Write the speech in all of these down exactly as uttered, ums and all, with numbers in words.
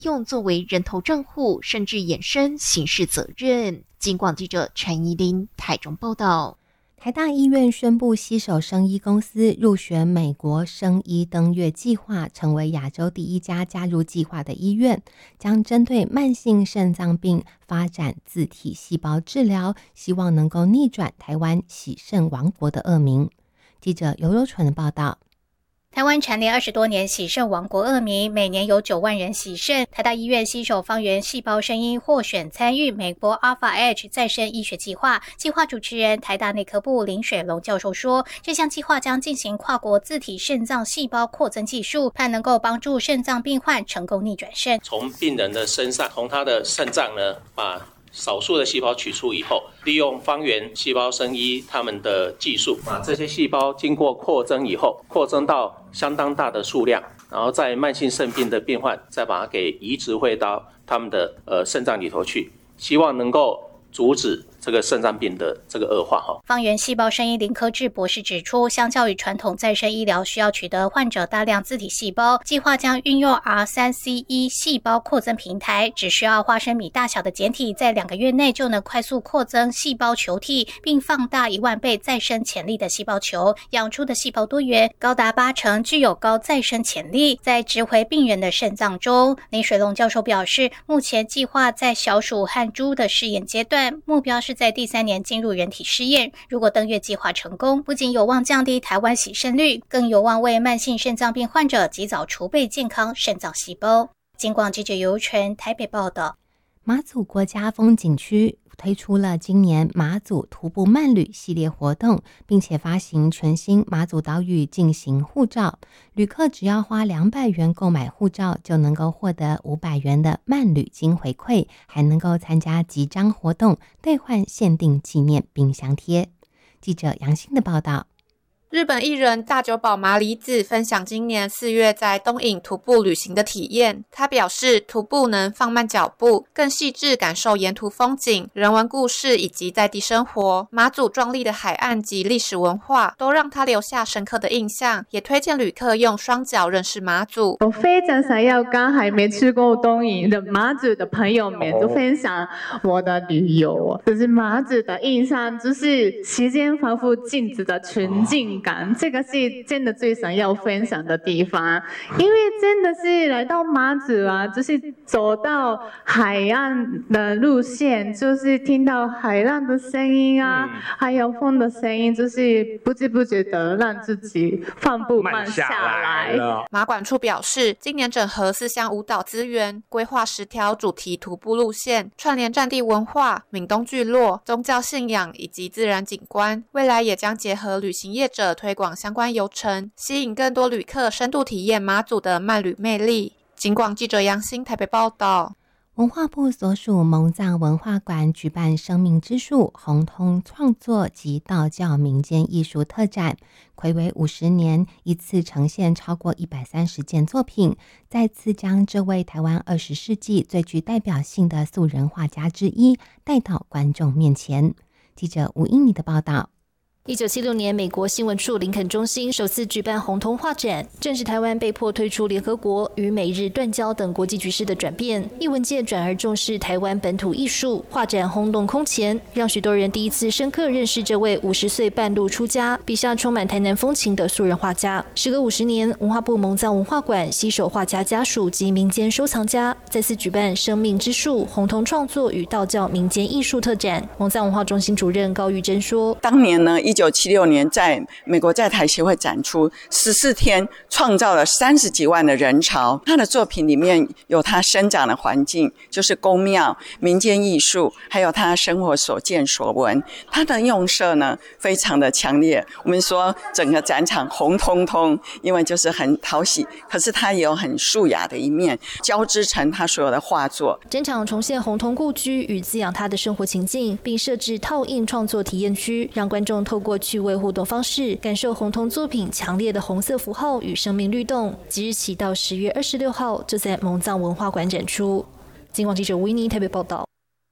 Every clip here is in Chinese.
用作为人头账户，甚至衍生刑事责任。警广记者陈怡琳台中报道。 台大医院宣布，携手生医公司入选美国生医登月计划，成为亚洲第一家加入计划的医院，将针对慢性肾脏病发展自体细胞治疗，希望能够逆转台湾洗肾王国的恶名。记者尤柔纯的报道。 台湾蝉联二十多年洗肾王国恶名，每年有九万人洗肾。台大医院携手方圆细胞生医获选参与美国 Alpha Edge 再生医学计划。计划主持人台大内科部林水龙教授说，这项计划将进行跨国自体肾脏细胞扩增技术，盼能够帮助肾脏病患成功逆转肾。 从病人的身上，从他的肾脏呢，把少数的细胞取出以后，利用方圆细胞生医他们的技术，把这些细胞经过扩增以后，扩增到相当大的数量，然后在慢性肾病的病患再把它给移植回到他们的呃肾脏里头去，希望能够阻止这个肾脏病的这个恶化。 方圆细胞生医林科志博士指出，相较于传统再生医疗需要取得患者大量自体细胞，计划将运用 R 三 C E 细胞扩增平台，只需要花生米大小的简体，在两个月内就能快速扩增细胞球体，并放大一万倍再生潜力的细胞球，养出的细胞多元高达八成，具有高再生潜力。在植回病人的肾脏中，林水龙教授表示，目前计划在小鼠和猪的试验阶段，目标是在第三年进入人体试验。如果登月计划成功，不仅有望降低台湾洗肾率，更有望为慢性肾脏病患者及早储备健康肾脏细胞。警广记者尤纯台北报道。 马祖国家风景区推出了今年马祖徒步慢旅系列活动，并且发行全新马祖岛屿进行护照，旅客只要花两百元购买护照，就能够获得五百元的慢旅金回馈，还能够参加集章活动，兑换限定纪念冰箱贴。记者杨欣的报道。 日本艺人大久保麻里子分享今年四月在东引徒步旅行的体验。他表示，徒步能放慢脚步，更细致感受沿途风景、人文故事以及在地生活。马祖壮丽的海岸及历史文化都让他留下深刻的印象，也推荐旅客用双脚认识马祖。 我非常想要跟还没去过东引的马祖的朋友们都分享我的旅游，就是马祖的印象，就是时间仿佛静止的纯净。这个是真的最想要分享的地方，因为真的是来到马祖啊，就是走到海岸的路线，就是听到海浪的声音啊，嗯、还有风的声音，就是不知不觉的让自己放步慢下来。 马管处表示，今年整合四项舞蹈资源，规划十条主题徒步路线，串联战地文化、闽东聚落、宗教信仰以及自然景观。未来也将结合旅行业者推广相关游程，吸引更多旅客深度体验马祖的慢旅魅力。警广记者杨欣台北报道。 文化部所属蒙藏文化馆举办生命之树红通创作及道教民间艺术特展，睽违五十年，一次呈现超过一百三十件作品，再次将这位台湾二十世纪最具代表性的素人画家之一带到观众面前。记者吴英妮的报道。 一九七六年，美国新闻处林肯中心首次举办红通画展，正是台湾被迫退出联合国与美日断交等国际局势的转变。艺文界转而重视台湾本土艺术，画展轰动空前，让许多人第一次深刻认识这位五十岁半路出家、笔下充满台南风情的素人画家。时隔五十年，文化部蒙藏文化馆携手画家家属及民间收藏家，再次举办生命之树红通创作与道教民间艺术特展。蒙藏文化中心主任高玉珍说：“ 当年呢，一九七六年在美国在台协会展出十四天，创造了三十几万的人潮。他的作品里面有他生长的环境，就是宫庙、民间艺术，还有他生活所见所闻。他的用色呢，非常的强烈。我们说整个展场红彤彤，因为就是很讨喜，可是他也有很素雅的一面，交织成他所有的画作。 整场重现红通故居与滋养他的生活情境，并设置套印创作体验区，让观众透过趣味互动方式，感受红通作品强烈的红色符号与生命律动。即日起到十月二十六号，就在蒙藏文化馆展出。警广记者维尼台北报道。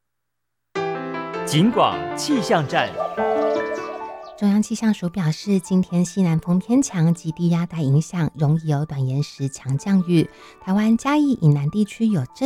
警广气象站。 中央气象署表示，今天西南风偏强及低压带影响，容易有短延时强降雨。台湾嘉义以南地区有阵